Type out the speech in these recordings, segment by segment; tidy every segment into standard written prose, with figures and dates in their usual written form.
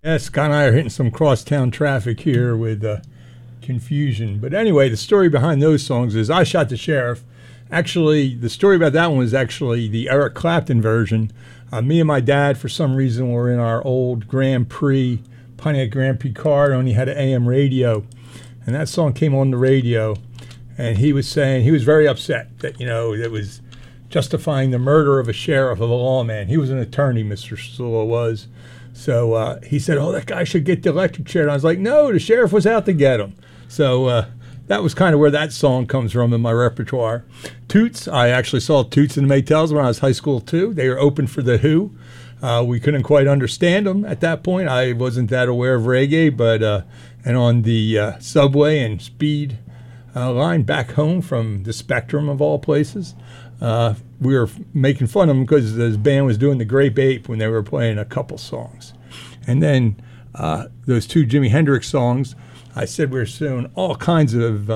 Yeah, Scott and I are hitting some crosstown traffic here with confusion. But anyway, the story behind those songs is I Shot the Sheriff. Actually, the story about that one was actually the Eric Clapton version. Me and my dad, for some reason, were in our old Grand Prix, Pontiac Grand Prix car, only had an AM radio. And that song came on the radio. And he was saying, he was very upset that, it was justifying the murder of a sheriff, of a lawman. He was an attorney, Mr. Sula was. So he said, that guy should get the electric chair. And I was like, no, the sheriff was out to get him. So that was kind of where that song comes from in my repertoire. Toots, I actually saw Toots and the Maytals when I was high school, too. They were open for The Who. We couldn't quite understand them at that point. I wasn't that aware of reggae, but and on the subway and speed line back home from the Spectrum of all places, we were making fun of them because this band was doing the Grape Ape when they were playing a couple songs. And then those two Jimi Hendrix songs, I said we were doing all kinds of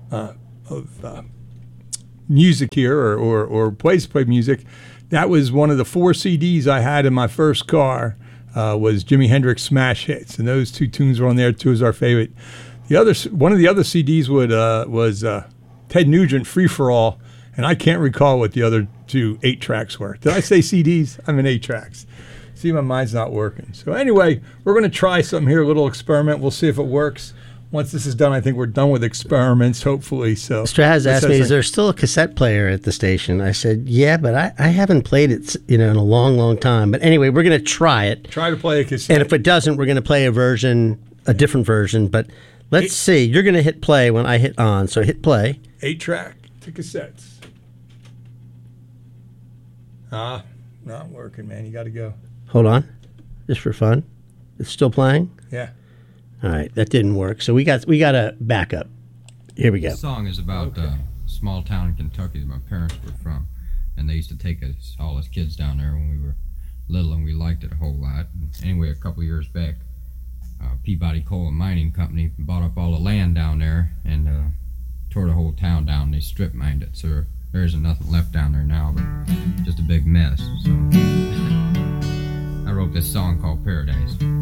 music here or place to play music. That was one of the 4 CDs I had in my first car, was Jimi Hendrix Smash Hits. And those 2 tunes were on there, 2 is our favorite. One of the other CDs was Ted Nugent Free For All. And I can't recall what the other 2 8-tracks were. Did I say CDs? I mean 8-tracks. See, my mind's not working. So anyway, we're going to try something here, a little experiment. We'll see if it works. Once this is done, I think we're done with experiments, hopefully. So Straz asked me, is there still a cassette player at the station? I said, yeah, but I haven't played it in a long, long time. But anyway, we're going to try it. Try to play a cassette. And if it doesn't, we're going to play a different version. But let's see. You're going to hit play when I hit on. So hit play. 8-track to cassettes. Not working, man. You got to go. Hold on. Just for fun. It's still playing? Yeah. All right. That didn't work. So we got a backup. Here we go. The song is about a small town in Kentucky that my parents were from. And they used to take us, all us kids down there when we were little, and we liked it a whole lot. And anyway, a couple years back, Peabody Coal and Mining Company bought up all the land down there and tore the whole town down. They strip mined it. So there isn't nothing left down there now, but just a big mess. So I wrote this song called Paradise.